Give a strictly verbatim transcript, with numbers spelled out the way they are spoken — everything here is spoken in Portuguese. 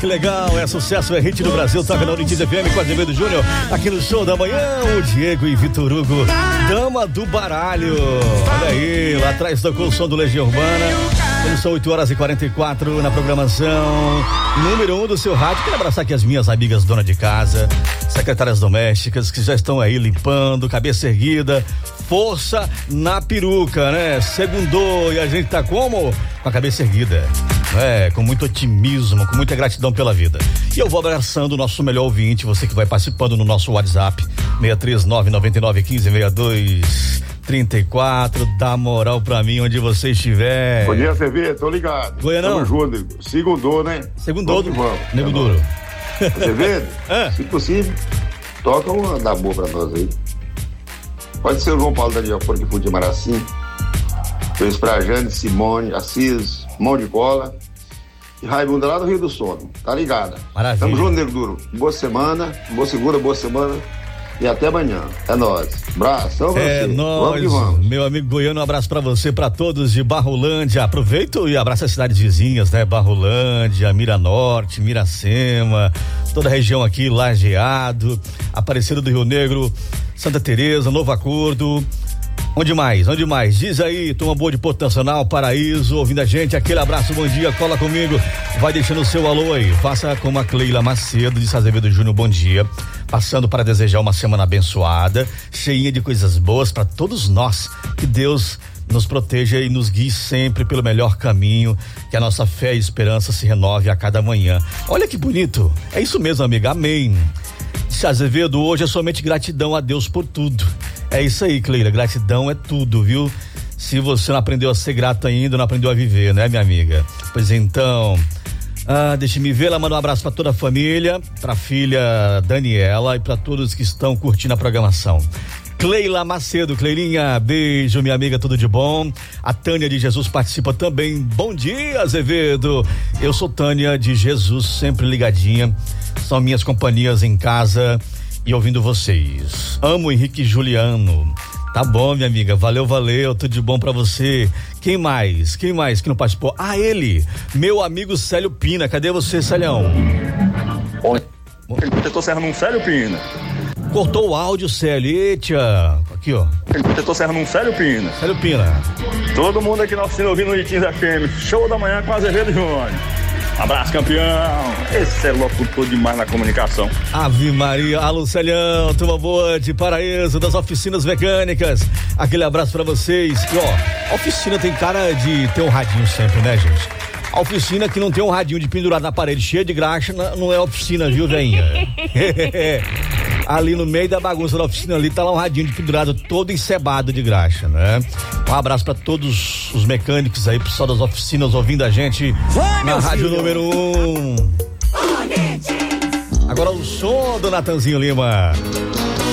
que legal, é sucesso, é hit no Brasil, toca na Unitis F M com Azevedo Júnior, aqui no Show da Manhã, o Diego e Vitor Hugo, Dama do Baralho, olha aí, lá atrás tocou o som do Legião Urbana, quando são oito horas e quarenta e quatro na programação, número um do seu rádio. Quero abraçar aqui as minhas amigas dona de casa, secretárias domésticas que já estão aí limpando, cabeça erguida, força na peruca, né? Segundou e a gente tá como? Com a cabeça erguida, né? Com muito otimismo, com muita gratidão pela vida. E eu vou abraçando o nosso melhor ouvinte, você que vai participando no nosso WhatsApp, seis três nove nove nove um cinco seis dois três quatro, dá moral pra mim onde você estiver. Bom dia, C V, tô ligado. Goianão. Tamo junto, segundou, né? Segundou, vamos, vamos. Nego é Duro. C V, é. Se possível, toca uma da boa pra nós aí. Pode ser o João Paulo Daniel Forque de Maracim. Fez pra Jane, Simone, Assis, Mão de Cola e Raimunda lá do Rio do Sono. Tá ligada? Maravilha. Tamo junto, Nego Duro. Boa semana, boa segunda, boa semana. E até amanhã. É nóis. Abração pra É você. nóis, vamos, vamos. Meu amigo Goiano, um abraço pra você, pra todos de Barrolândia. Aproveito e abraço as cidades vizinhas, né? Barrolândia, Miranorte, Miracema, toda a região aqui, Lajeado, Aparecida do Rio Negro, Santa Teresa, Novo Acordo. Onde mais? Onde mais? Diz aí, Toma Boa de Porto Nacional, Paraíso, ouvindo a gente, aquele abraço, bom dia, cola comigo, vai deixando o seu alô aí, faça como a Cleila Macedo de Azevedo Júnior, bom dia, passando para desejar uma semana abençoada, cheinha de coisas boas para todos nós, que Deus nos proteja e nos guie sempre pelo melhor caminho, que a nossa fé e esperança se renove a cada manhã. Olha que bonito, é isso mesmo, amiga, amém. Disse Azevedo, hoje é somente gratidão a Deus por tudo. É isso aí, Cleila, gratidão é tudo, viu? Se você não aprendeu a ser grato ainda, não aprendeu a viver, né, minha amiga? Pois então, ah, deixa-me ver, ela manda um abraço para toda a família, pra filha Daniela e para todos que estão curtindo a programação. Cleila Macedo, Cleilinha, beijo, minha amiga, tudo de bom. A Tânia de Jesus participa também. Bom dia, Azevedo. Eu sou Tânia de Jesus, sempre ligadinha. São minhas companhias em casa e ouvindo vocês. Amo o Henrique Juliano. Tá bom, minha amiga, valeu, valeu, tudo de bom pra você. Quem mais? Quem mais que não participou? Ah, ele, meu amigo Célio Pina. Cadê você, Celião? Oi. Ele tentou serrando um Célio Pina. Cortou o áudio, Célio. Eita, aqui, ó. Ele tentou serrando um Célio Pina. Célio Pina. Todo mundo aqui na oficina ouvindo o Unitis F M. Show da manhã com Azevedo Júnior. Abraço, campeão. Esse é locutor demais na comunicação. Ave Maria, alô, Celião, turma boa de Paraíso, das oficinas mecânicas. Aquele abraço pra vocês. E ó, a oficina tem cara de ter um radinho sempre, né, gente? A oficina que não tem um radinho de pendurado na parede cheio de graxa, não é oficina, viu, veinha? Ali no meio da bagunça da oficina ali tá lá um radinho de pendurado todo encebado de graxa, né? Um abraço pra todos os mecânicos aí, pessoal das oficinas ouvindo a gente Vai, na rádio filho. Número um. Agora o som do Natanzinho Lima.